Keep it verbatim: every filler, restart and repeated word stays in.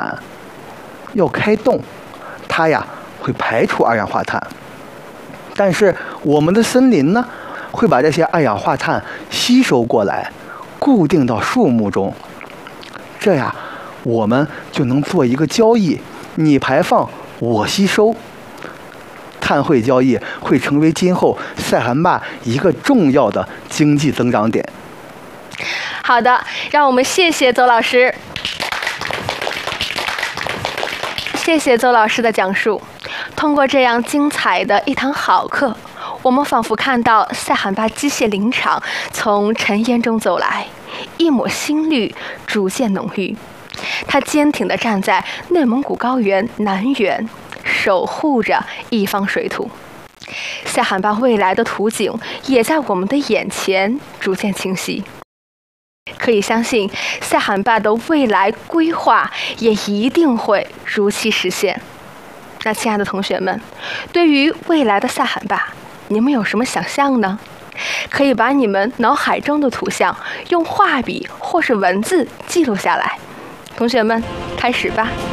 产要开动，它呀会排出二氧化碳。但是我们的森林呢，会把这些二氧化碳吸收过来，固定到树木中。这呀，我们就能做一个交易，你排放，我吸收。碳汇交易会成为今后塞罕坝一个重要的经济增长点。 好的，让我们谢谢邹老师。谢谢邹老师的讲述。通过这样精彩的一堂好课，我们仿佛看到塞罕坝机械林场从尘烟中走来，一抹新绿逐渐浓郁。它坚挺地站在内蒙古高原南缘，守护着一方水土。塞罕坝未来的图景也在我们的眼前逐渐清晰。可以相信，塞罕坝的未来规划也一定会如期实现。那亲爱的同学们，对于未来的塞罕坝，你们有什么想象呢？可以把你们脑海中的图像用画笔或是文字记录下来。同学们，开始吧。